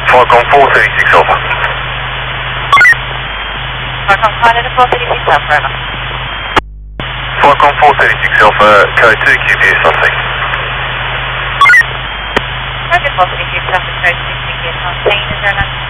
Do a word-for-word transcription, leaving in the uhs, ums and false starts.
Falcon four thirty-six Alpha. Falcon Canada four thirty-six Alpha, over. Falcon four thirty-six Alpha, code two Q B S something. Roger four thirty-six Alpha, code two Q B S something, is there an